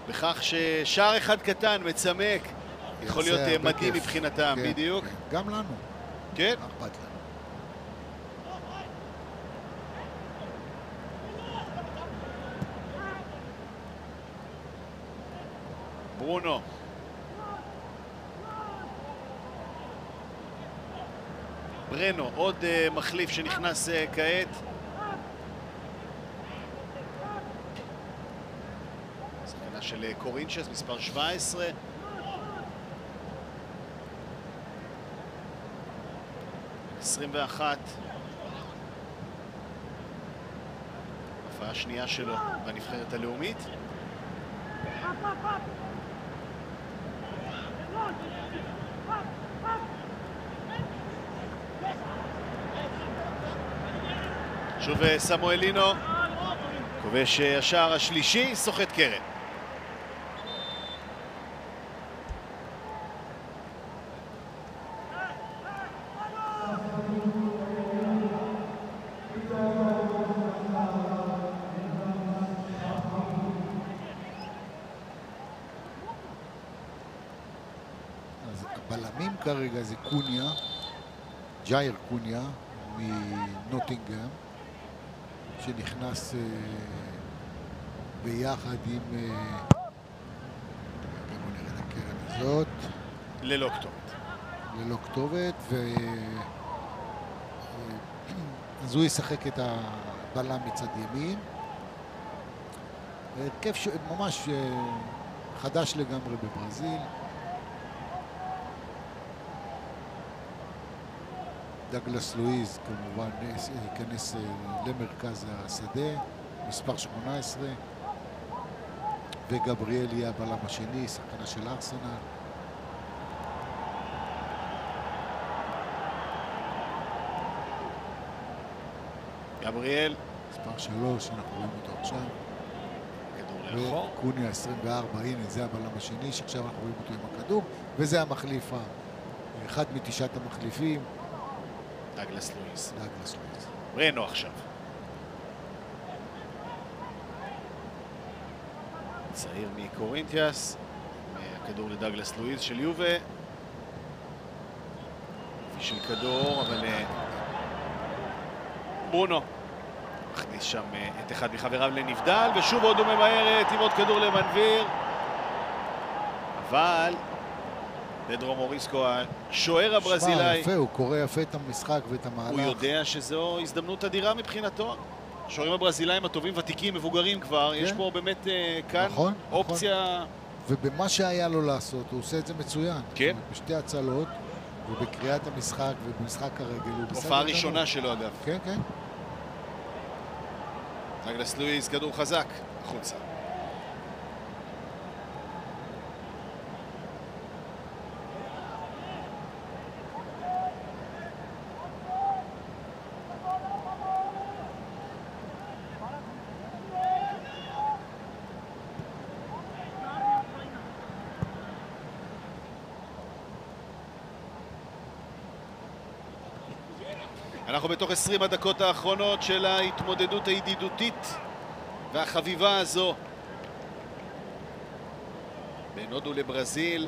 בכך ששער אחד קטן, מצמק, יכול להיות מדהים מבחינתם, כן, בדיוק. כן. גם לנו. כן. אכפת לנו. ברונו. ברנו, עוד מחליף שנכנס כעת. שחקנה של קורינצ'ס, מספר 17. הופעה שנייה שלו בנבחרת הלאומית. שוב סמואלינו, כובש השער השלישי, סוחט קרן. אז הבלמים כרגע זה קוניה, ג'ייר קוניה מנוטינגהאם, שנכנס ביחד עם בואו נראה את הקרן הזאת ללא כתובת. ללא כתובת, אז הוא ישחק את הבלם מצד ימין. הרכב ממש חדש לגמרי בברזיל. דגלס לואיז כמובן ייכנס למרכז השדה, מספר 18, וגבריאל יהיה הבלם השני, שחקנה של ארסנל. גבריאל, מספר 3, אנחנו רואים אותו עכשיו. כדור לאחור. וקוניה 24, הנה זה הבלם השני שעכשיו אנחנו רואים אותו עם הכדור, וזה המחליף, אחד מתשעת המחליפים. דגלס לואיז. דגלס לואיז. ברנו עכשיו. צעיר מקורינתיאס, הכדור לדגלס לואיז של יובה. של כדור, אבל ברונו מכניס שם את אחד מחבריו לנבדל, ושוב עוד הוא ממהרת עם עוד כדור למנביר. אבל פדרו מוריסקו, השוער הברזילאי, יפה, הוא קורא יפה את המשחק ואת המהלך. הוא יודע שזו הזדמנות אדירה מבחינתו. השוערים הברזילאים הטובים, ותיקים, מבוגרים כבר, כן. יש פה באמת כאן נכון, אופציה. נכון. ובמה שהיה לו לעשות, הוא עושה את זה מצוין. כן. בשתי הצלות, ובקריאת המשחק ובמשחק הרגל. הופעה ראשונה שלו אגב. כן, כן. דגלס לואיז, כדור חזק, החוצה. אנחנו בתוך 20 הדקות האחרונות של ההתמודדות הידידותית והחביבה הזו בין הודו לברזיל.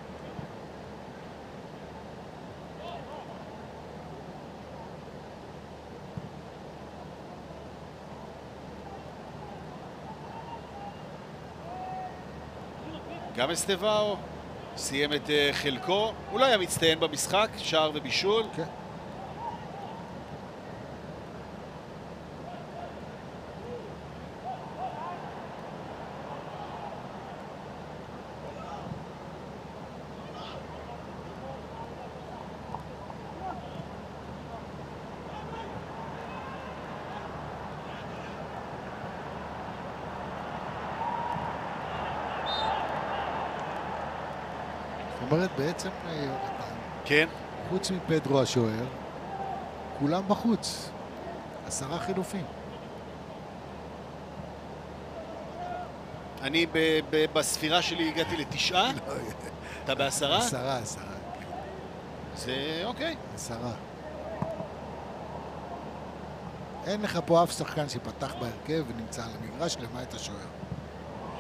גם אסטבאו סיים את חלקו, אולי היה מצטיין במשחק, שער ובישול. כן. זאת אומרת, בעצם, כן. חוץ מפדרו השוער, כולם בחוץ. 10 חילופים. אני בספירה שלי הגעתי ל9. אתה ב10? 10. זה אוקיי. 10. אין לך פה אף שחקן שפתח בהרכב ונמצא על המגרש למעט השוער.